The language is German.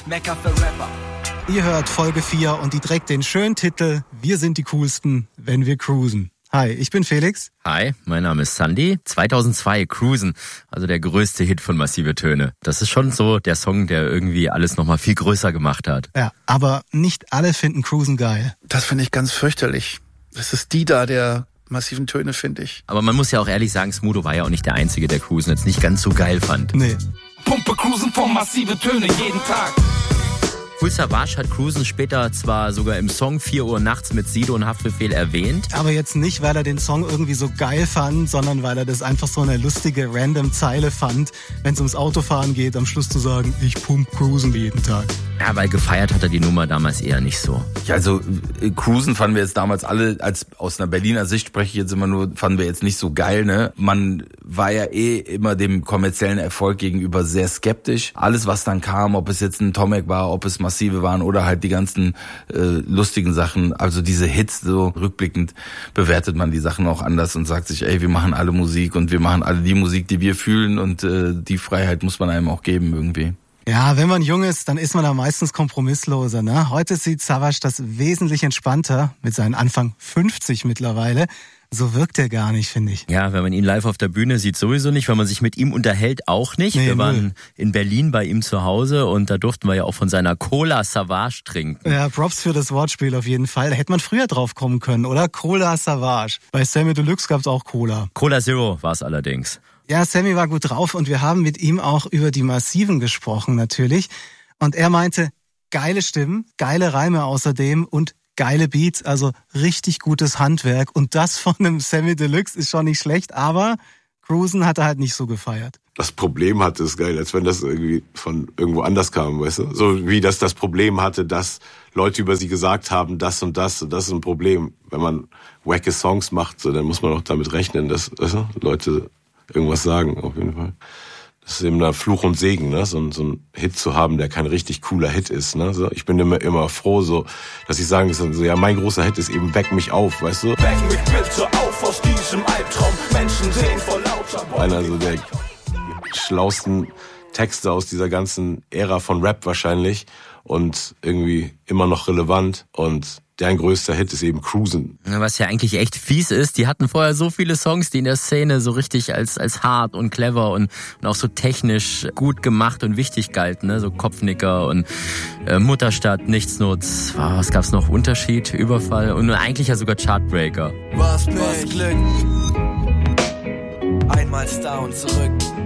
Mecker für Rapper. Ihr hört Folge 4 und die trägt den schönen Titel Wir sind die Coolsten, wenn wir cruisen. Hi, ich bin Felix. Hi, mein Name ist Sandy. 2002 Cruisen, also der größte Hit von Massive Töne. Das ist schon so der Song, der irgendwie alles nochmal viel größer gemacht hat. Ja, aber nicht alle finden Cruisen geil. Das finde ich ganz fürchterlich. Das ist die da der Massiven Töne, finde ich. Aber man muss ja auch ehrlich sagen, Smudo war ja auch nicht der Einzige, der Cruisen jetzt nicht ganz so geil fand. Nee. Pumpe Cruisen von Massive Töne jeden Tag. Kool Savas hat Cruisen später zwar sogar im Song 4 Uhr nachts mit Sido und Haftbefehl erwähnt. Aber jetzt nicht, weil er den Song irgendwie so geil fand, sondern weil er das einfach so eine lustige, random Zeile fand, wenn es ums Autofahren geht, am Schluss zu sagen, ich pump Cruisen jeden Tag. Ja, weil gefeiert hat er die Nummer damals eher nicht so. Ja, also Cruisen fanden wir jetzt damals alle, als aus einer Berliner Sicht spreche ich jetzt immer nur, fanden wir jetzt nicht so geil, ne? Man war ja immer dem kommerziellen Erfolg gegenüber sehr skeptisch. Alles, was dann kam, ob es jetzt ein Tomek war, ob es Massive waren oder halt die ganzen lustigen Sachen, also diese Hits, so rückblickend bewertet man die Sachen auch anders und sagt sich, ey, wir machen alle Musik und wir machen alle die Musik, die wir fühlen und die Freiheit muss man einem auch geben irgendwie. Ja, wenn man jung ist, dann ist man da meistens kompromissloser, ne? Heute sieht Savas das wesentlich entspannter, mit seinen Anfang 50 mittlerweile. So wirkt er gar nicht, finde ich. Ja, wenn man ihn live auf der Bühne sieht, sowieso nicht. Wenn man sich mit ihm unterhält, auch nicht. Nee, wir waren in Berlin bei ihm zu Hause und da durften wir ja auch von seiner Cola Savas trinken. Ja, Props für das Wortspiel auf jeden Fall. Da hätte man früher drauf kommen können, oder? Cola Savas. Bei Samy Deluxe gab's auch Cola. Cola Zero war es allerdings. Ja, Samy war gut drauf und wir haben mit ihm auch über die Massiven gesprochen natürlich. Und er meinte, geile Stimmen, geile Reime außerdem und geile Beats, also richtig gutes Handwerk. Und das von einem Samy Deluxe ist schon nicht schlecht, aber Cruisen hat er halt nicht so gefeiert. Das Problem hatte es geil, als wenn das irgendwie von irgendwo anders kam, weißt du? So wie das Problem hatte, dass Leute über sie gesagt haben, das und das ist ein Problem. Wenn man wacke Songs macht, so, dann muss man auch damit rechnen, dass Leute irgendwas sagen, auf jeden Fall. Das ist eben ein Fluch und Segen, ne? So ein Hit zu haben, der kein richtig cooler Hit ist, ne? So, ich bin immer froh, so, dass ich sagen kann, so, ja, mein großer Hit ist eben Weck mich auf, weißt du? Weck mich bitte auf aus diesem Albtraum. Menschen sehen vor lauter. Einer so der schlausten Texte aus dieser ganzen Ära von Rap wahrscheinlich und irgendwie immer noch relevant und deren größter Hit ist eben Cruisen. Was ja eigentlich echt fies ist, die hatten vorher so viele Songs, die in der Szene so richtig als hart und clever und auch so technisch gut gemacht und wichtig galten, ne? So Kopfnicker und Mutterstadt, Nichtsnutz, was gab's noch? Unterschied, Überfall und eigentlich ja sogar Chartbreaker. Was Glück, einmal Star und zurück.